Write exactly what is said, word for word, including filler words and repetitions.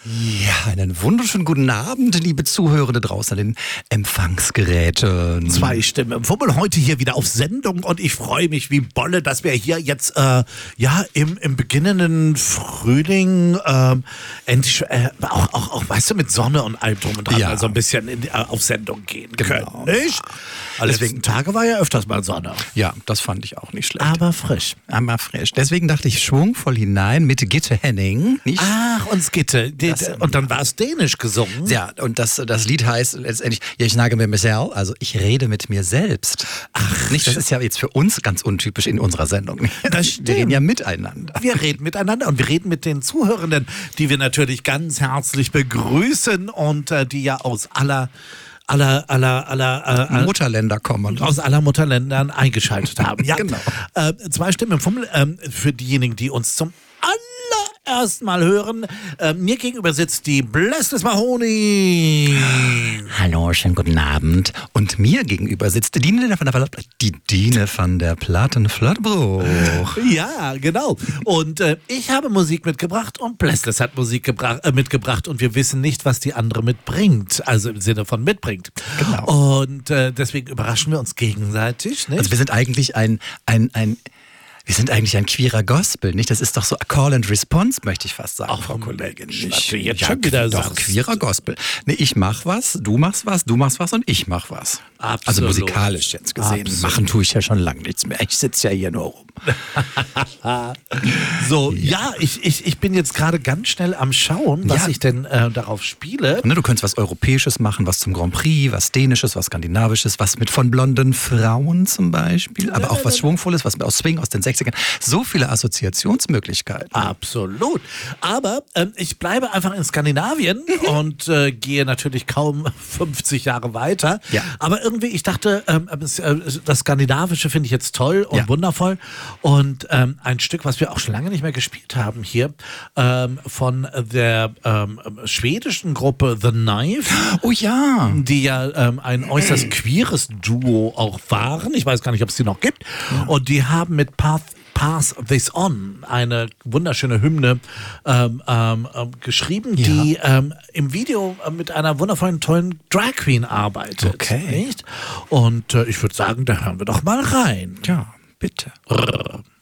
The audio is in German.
Ja, einen wunderschönen guten Abend, liebe Zuhörende draußen an den Empfangsgeräten. Zwei Stimmen im Fummel, heute hier wieder auf Sendung und ich freue mich wie Bolle, dass wir hier jetzt äh, ja im, im beginnenden Frühling ähm, endlich äh, auch, auch, auch, weißt du, mit Sonne und allem drum und dran Ja. also ein bisschen in, äh, auf Sendung gehen Genau. können, nicht? Also Deswegen Tage war ja öfters mal Sonne. Ja, das fand ich auch nicht schlecht. Aber frisch. Aber frisch. Deswegen dachte ich schwungvoll hinein mit Gitte Henning. Nicht? Ach, und Skitte. Die, Das, ähm, und dann war es dänisch gesungen. Ja, und das, das Lied heißt letztendlich, ja, ich nage mit mir selbst, also ich rede mit mir selbst. Ach, nicht, das ist ja jetzt für uns ganz untypisch in unserer Sendung. Das stimmt. Wir reden ja miteinander. Wir reden miteinander und wir reden mit den Zuhörenden, die wir natürlich ganz herzlich begrüßen und äh, die ja aus aller aller, aller, aller, äh, Mutterländer kommen. aus aller Mutterländern eingeschaltet haben. Ja, Genau. Äh, zwei Stimmen im Fummel ähm, für diejenigen, die uns zum allerersten Mal hören. Äh, mir gegenüber sitzt die Blessed Mahoney. Hallo, schönen guten Abend. Und mir gegenüber sitzt die Dine von der, Pla- die Dine von der Plattenflatbruch. Ja, genau. Und äh, ich habe Musik mitgebracht und Blessless hat Musik gebra- äh, mitgebracht und wir wissen nicht, was die andere mitbringt. Also im Sinne von mitbringt. Genau. Und äh, deswegen überraschen wir uns gegenseitig. Nicht? Also wir sind eigentlich ein, ein, ein, wir sind eigentlich ein queerer Gospel, nicht? Das ist doch so Call and Response, möchte ich fast sagen, Ach, Frau Kollegin. was du jetzt ja, schon wieder doch, sagst. queerer Gospel. Nee, ich mach was, du machst was, du machst was und ich mach was. Absolut. Also musikalisch jetzt gesehen. Absolut. Machen tue ich ja schon lange nichts mehr. Ich sitze ja hier nur rum. So, ja, ich, ich, ich bin jetzt gerade ganz schnell am Schauen, was Ja. ich denn äh, darauf spiele. Ne, du könntest was Europäisches machen, was zum Grand Prix, was Dänisches, was Skandinavisches, was mit von blonden Frauen zum Beispiel, aber auch was Schwungvolles, was aus Swing aus den sechzigern. So viele Assoziationsmöglichkeiten. Absolut. Aber ähm, ich bleibe einfach in Skandinavien und äh, gehe natürlich kaum fünfzig Jahre weiter. Ja. Aber irgendwie, ich dachte, ähm, es, äh, das Skandinavische finde ich jetzt toll und Ja. wundervoll. Und ähm, ein Stück, was wir auch schon lange nicht mehr gespielt haben hier, ähm, von der ähm, schwedischen Gruppe The Knife. Oh ja. Die ja ähm, ein äußerst queeres Duo auch waren. Ich weiß gar nicht, ob es die noch gibt. Und die haben mit Path Pass This On, eine wunderschöne Hymne ähm, ähm, ähm, geschrieben, Ja. die ähm, im Video äh, mit einer wundervollen, tollen Drag Queen arbeitet. Okay. Nicht? Und äh, ich würde sagen, da hören wir doch mal rein. Ja, bitte. Brrr.